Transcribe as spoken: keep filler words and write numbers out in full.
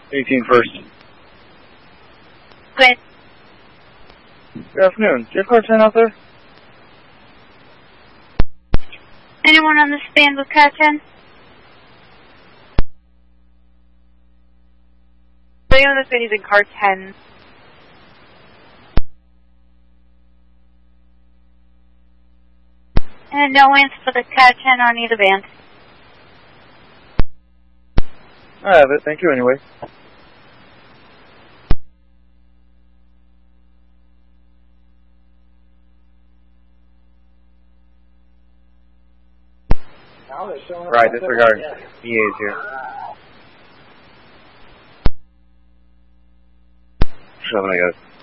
eighteen first. Good. Good afternoon. Do you have car ten out there? Anyone on this band with car ten? Anyone on this band using car ten? And no answer for the car ten on either band. I have it. Thank you anyway. Right, disregard. E A is here. Seven, I guess.